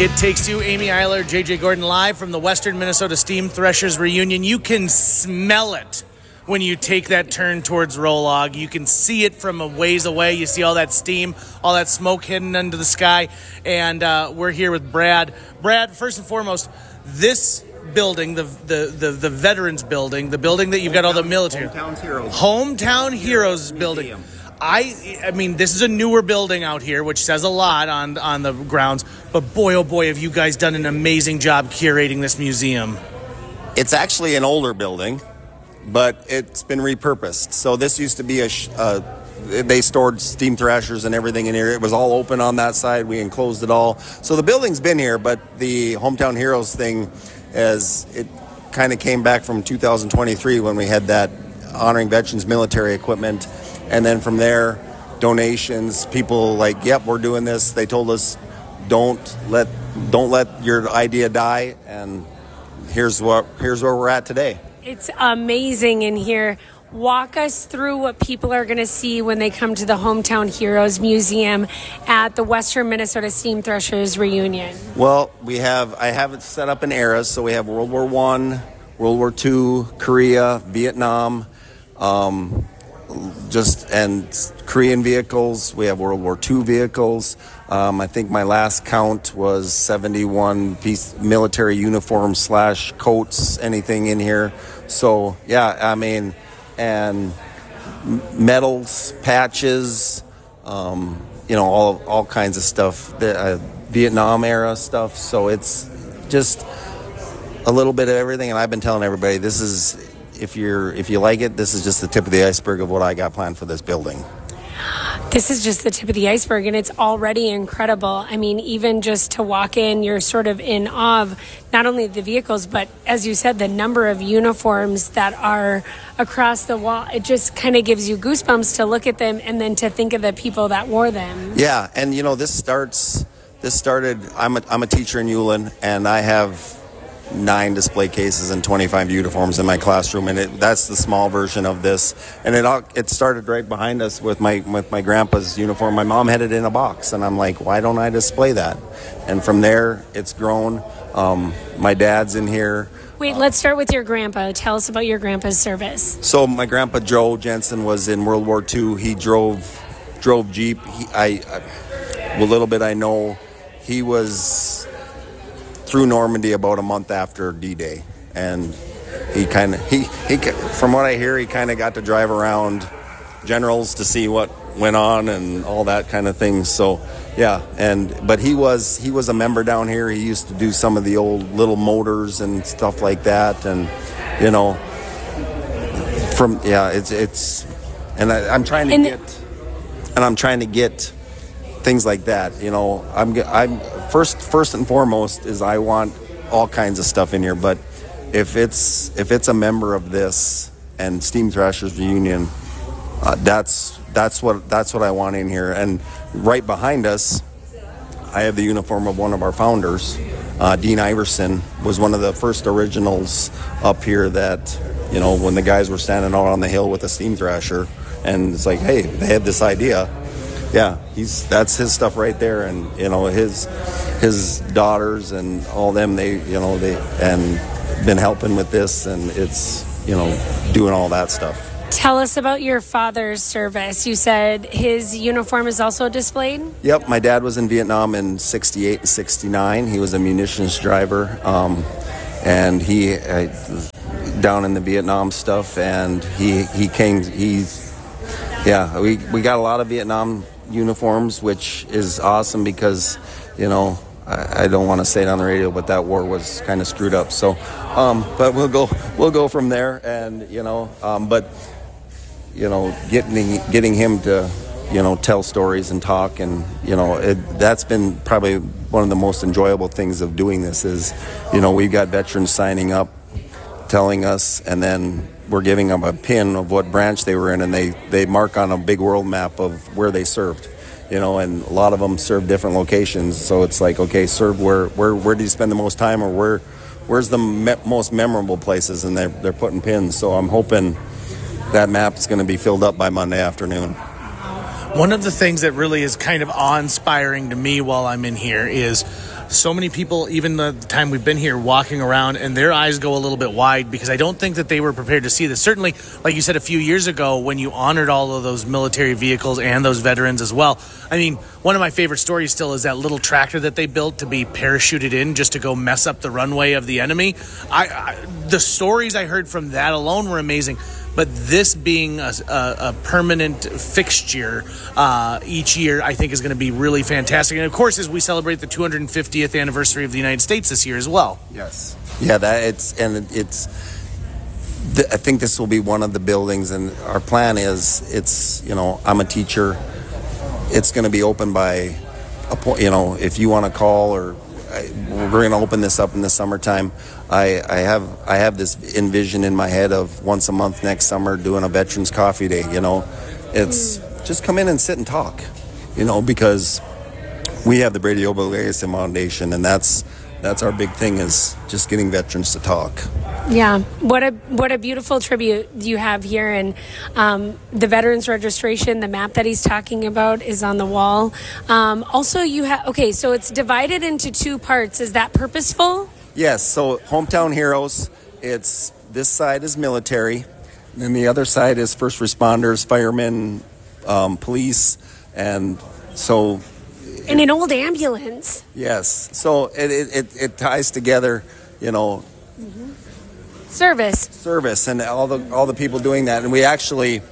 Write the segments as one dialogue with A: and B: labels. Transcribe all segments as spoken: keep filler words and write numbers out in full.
A: It Takes Two, Amy Eiler, J J Gordon, live from the Western Minnesota Steam Threshers reunion. You can smell it when you take that turn towards Rolog. You can see it from a ways away. You see all that steam, all that smoke hidden under the sky. And uh, we're here with Brad. Brad, first and foremost, this building, the the the, the Veterans Building, the building that you've got all the military.
B: Hometown Heroes.
A: Hometown Heroes building. I I mean, this is a newer building out here, which says a lot on, on the grounds. But boy, oh boy, have you guys done an amazing job curating this museum.
B: It's actually an older building, but it's been repurposed. So this used to be a, sh- uh, they stored steam thrashers and everything in here. It was all open on that side. We enclosed it all. So the building's been here, but the Hometown Heroes thing, as it kind of came back from two thousand twenty-three when we had that honoring veterans military equipment. And then from there, donations, people like, yep, we're doing this. They told us, don't let don't let your idea die. And here's what here's where we're at today.
C: It's amazing in here. Walk us through what people are going to see when they come to the Hometown Heroes Museum at the Western Minnesota Steam Threshers reunion.
B: Well, we have I have it set up in eras. So we have World War One, World War Two, Korea, Vietnam, um, just and Korean vehicles. We have World War Two vehicles. Um, I think my last count was seventy-one piece military uniforms slash coats, anything in here. So yeah, I mean, and medals, patches, um, you know, all all kinds of stuff. The uh, Vietnam era stuff. So it's just a little bit of everything. And I've been telling everybody, this is. If you're if you like it, this is just the tip of the iceberg of what I got planned for this building.
C: This is just the tip of the iceberg, and it's already incredible. I mean, even just to walk in, you're sort of in awe of not only the vehicles, but as you said, the number of uniforms that are across the wall. It just kind of gives you goosebumps to look at them and then to think of the people that wore them.
B: Yeah, and you know, this starts. This started. I'm a I'm a teacher in Ulen, and I have nine display cases and twenty-five uniforms in my classroom, and it, that's the small version of this. And it all, it started right behind us with my with my grandpa's uniform. My mom had it in a box, and I'm like, why don't I display that? And from there, it's grown. Um, my dad's in here.
C: Wait, let's start with your grandpa. Tell us about your grandpa's service.
B: So my grandpa Joe Jensen was in World War Two. He drove drove Jeep. He, I, I a little bit I know. He was through Normandy about a month after D-Day, and he kind of he, he from what I hear, he kind of got to drive around generals to see what went on and all that kind of thing. So yeah, and but he was he was a member down here. He used to do some of the old little motors and stuff like that, and you know, from yeah, it's it's and I, I'm trying to
C: and
B: get and I'm trying to get things like that. You know, I'm I'm first first and foremost is I want all kinds of stuff in here, but if it's if it's a member of this and Steam Thrashers reunion, uh, that's that's what that's what I want in here. And right behind us, I have the uniform of one of our founders. uh, Dean Iverson was one of the first originals up here that, you know, when the guys were standing out on the hill with a steam thrasher, and it's like, hey, they had this idea. Yeah, he's that's his stuff right there, and you know his his daughters and all them, they you know they and been helping with this, and it's you know doing all that stuff.
C: Tell us about your father's service. You said his uniform is also displayed?
B: Yep, my dad was in Vietnam in sixty-eight and sixty-nine. He was a munitions driver, um, and he uh, down in the Vietnam stuff, and he he came. He's yeah, we we got a lot of Vietnam uniforms, which is awesome because, you know, I, I don't want to say it on the radio, but that war was kind of screwed up. So, um, but we'll go, we'll go from there, and you know, um, but you know, getting getting him to, you know, tell stories and talk, and you know, it, that's been probably one of the most enjoyable things of doing this. Is, you know, we've got veterans signing up, telling us, and then we're giving them a pin of what branch they were in, and they, they mark on a big world map of where they served, you know, and a lot of them serve different locations. So it's like, okay, serve where where where do you spend the most time, or where where's the me- most memorable places, and they're they're putting pins. So I'm hoping that map is going to be filled up by Monday afternoon.
A: One of the things that really is kind of awe-inspiring to me while I'm in here is so many people, even the time we've been here, walking around, and their eyes go a little bit wide because I don't think that they were prepared to see this. Certainly, like you said, a few years ago when you honored all of those military vehicles and those veterans as well. I mean, one of my favorite stories still is that little tractor that they built to be parachuted in just to go mess up the runway of the enemy. I, I the stories I heard from that alone were amazing. But this being a, a, a permanent fixture uh, each year, I think is going to be really fantastic. And of course, as we celebrate the two hundred fiftieth anniversary of the United States this year as well.
B: Yes. Yeah, that it's and it's. The, I think this will be one of the buildings, and our plan is it's. You know, I'm a teacher. It's going to be open by, a point. You know, if you want to call or. I, we're going to open this up in the summertime. I, I have I have this envision in my head of once a month next summer doing a Veterans Coffee Day. You know, it's just come in and sit and talk. You know, because we have the Brady Oberg Legacy Foundation, and that's that's our big thing is just getting veterans to talk.
C: Yeah, what a what a beautiful tribute you have here, and um, the veterans registration, the map that he's talking about is on the wall. Um, also, you have okay, so it's divided into two parts. Is that purposeful?
B: Yes. So hometown heroes. It's this side is military, and then the other side is first responders, firemen, um, police, and so.
C: In an old ambulance.
B: Yes. So it it, it, it ties together. You know.
C: Mm-hmm. Service.
B: Service and all the all the people doing that. And we actually,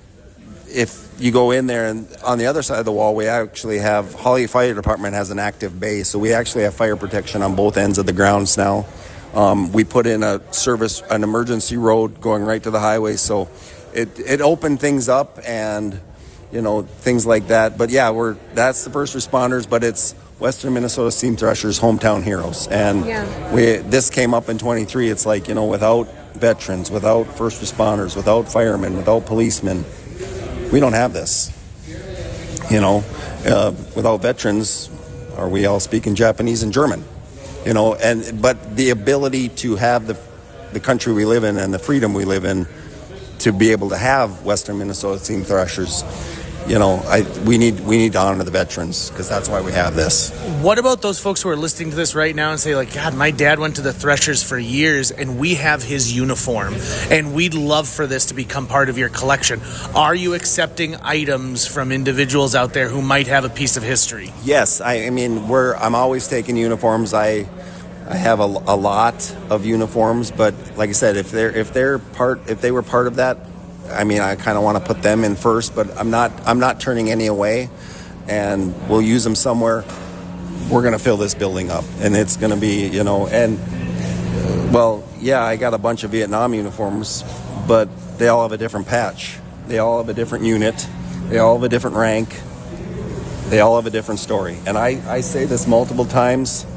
B: if you go in there and on the other side of the wall, we actually have, Holly Fire Department has an active base. So we actually have fire protection on both ends of the grounds now. Um, we put in a service, an emergency road going right to the highway. So it, it opened things up and, you know, things like that. But yeah, we're that's the first responders, but it's Western Minnesota Steam Threshers hometown heroes. And
C: yeah.
B: we this came up in twenty-three. It's like, you know, without veterans, without first responders, without firemen, without policemen, we don't have this. You know, uh, without veterans, are we all speaking Japanese and German? You know, and but the ability to have the the country we live in and the freedom we live in to be able to have Western Minnesota Steam Threshers. You know, I we need we need to honor the veterans because that's why we have this.
A: What about those folks who are listening to this right now and say, like, God, my dad went to the Threshers for years and we have his uniform and we'd love for this to become part of your collection. Are you accepting items from individuals out there who might have a piece of history?
B: Yes, I, I mean, we're I'm always taking uniforms. I I have a, a lot of uniforms, but like I said, if they're if they're part if they were part of that. I mean, I kind of want to put them in first, but I'm not. I'm not turning any away, and we'll use them somewhere. We're going to fill this building up, and it's going to be, you know, and uh, well, yeah, I got a bunch of Vietnam uniforms, but they all have a different patch. They all have a different unit. They all have a different rank. They all have a different story. And I, I say this multiple times.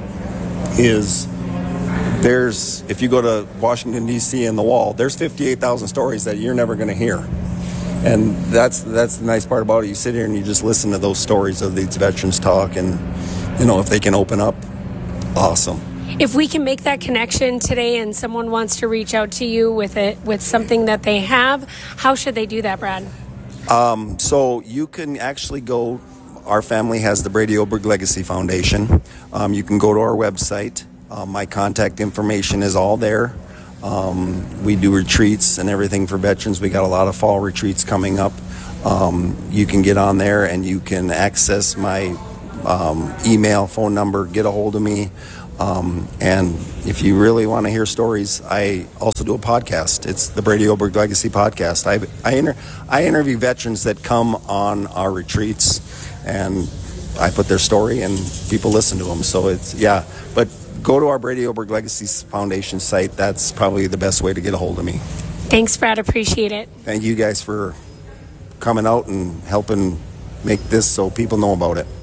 B: Is There's, if you go to Washington, D C and the wall, there's fifty-eight thousand stories that you're never going to hear. And that's that's the nice part about it. You sit here and you just listen to those stories of these veterans talk. And, you know, if they can open up, awesome.
C: If we can make that connection today and someone wants to reach out to you with it, with something that they have, how should they do that, Brad?
B: Um, so you can actually go, our family has the Brady Oberg Legacy Foundation. Um, you can go to our website. Uh, my contact information is all there. Um, we do retreats and everything for veterans. We got a lot of fall retreats coming up. Um, you can get on there and you can access my um, email, phone number, get a hold of me. Um, and if you really want to hear stories, I also do a podcast. It's the Brady Oberg Legacy Podcast. I I, inter- I interview veterans that come on our retreats, and I put their story and people listen to them. So it's, yeah, but go to our Brady Oberg Legacy Foundation site. That's probably the best way to get a hold of me.
C: Thanks, Brad. Appreciate it.
B: Thank you guys for coming out and helping make this so people know about it.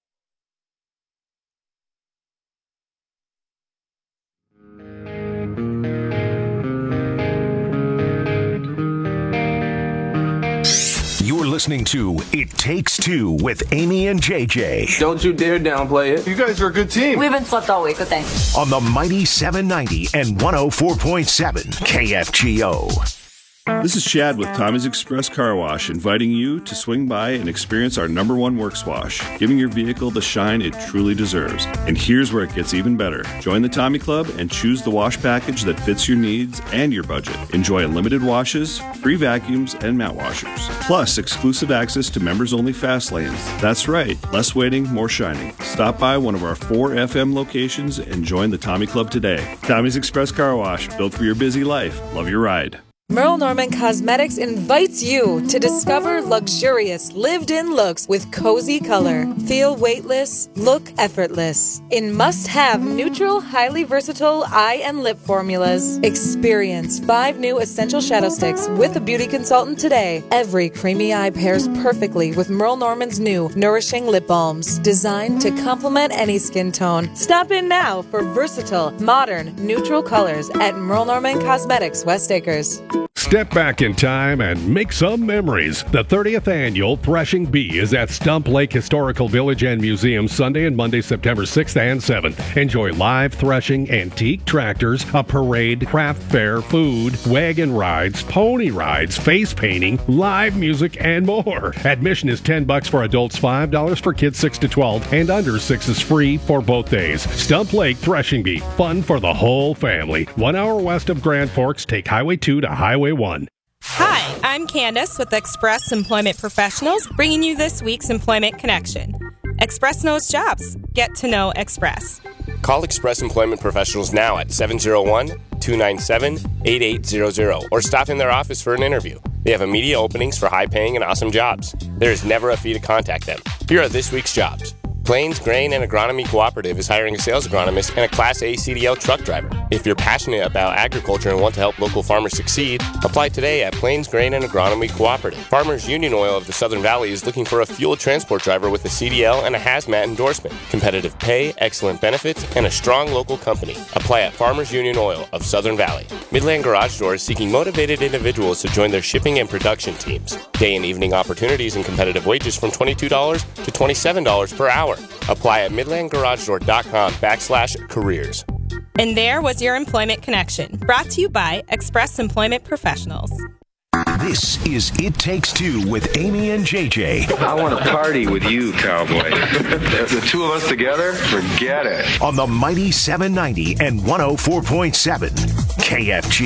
D: You're listening to It Takes Two with Amy and J J.
E: Don't you dare downplay it.
F: You guys are a good team.
G: We haven't slept all week, but thanks.
D: On the mighty seven ninety and one oh four point seven K F G O.
E: This is Chad with Tommy's Express Car Wash, inviting you to swing by and experience our number one works wash, giving your vehicle the shine it truly deserves. And here's where it gets even better. Join the Tommy Club and choose the wash package that fits your needs and your budget. Enjoy unlimited washes, free vacuums, and mat washers. Plus, exclusive access to members-only fast lanes. That's right, less waiting, more shining. Stop by one of our four F M locations and join the Tommy Club today. Tommy's Express Car Wash, built for your busy life. Love your ride.
F: Merle Norman Cosmetics invites you to discover luxurious, lived-in looks with cozy color. Feel weightless, look effortless. In must-have neutral, highly versatile eye and lip formulas. Experience five new essential shadow sticks with a beauty consultant today. Every creamy eye pairs perfectly with Merle Norman's new nourishing lip balms, designed to complement any skin tone. Stop in now for versatile, modern, neutral colors at Merle Norman Cosmetics, West Acres.
G: Step back in time and make some memories. The thirtieth Annual Threshing Bee is at Stump Lake Historical Village and Museum Sunday and Monday, September sixth and seventh. Enjoy live threshing, antique tractors, a parade, craft fair, food, wagon rides, pony rides, face painting, live music, and more. Admission is ten bucks for adults, five dollars for kids six to twelve, and under six is free for both days. Stump Lake Threshing Bee, fun for the whole family. One hour west of Grand Forks, take Highway two to Highway one.
H: Hi, I'm Candace with Express Employment Professionals, bringing you this week's Employment Connection. Express knows jobs. Get to know Express.
I: Call Express Employment Professionals now at seven oh one, two nine seven, eight eight zero zero or stop in their office for an interview. They have immediate openings for high-paying and awesome jobs. There is never a fee to contact them. Here are this week's jobs. Plains Grain and Agronomy Cooperative is hiring a sales agronomist and a Class A C D L truck driver. If you're passionate about agriculture and want to help local farmers succeed, apply today at Plains Grain and Agronomy Cooperative. Farmers Union Oil of the Southern Valley is looking for a fuel transport driver with a C D L and a hazmat endorsement. Competitive pay, excellent benefits, and a strong local company. Apply at Farmers Union Oil of Southern Valley. Midland Garage Door is seeking motivated individuals to join their shipping and production teams. Day and evening opportunities and competitive wages from twenty-two dollars to twenty-seven dollars per hour. Apply at midlandgaragedoor.com backslash careers.
H: And there was your Employment Connection, brought to you by Express Employment Professionals.
D: This is It Takes Two with Amy and J J.
J: I want to party with you, cowboy. The two of us together, forget it.
D: On the mighty seven ninety and one oh four point seven K F G.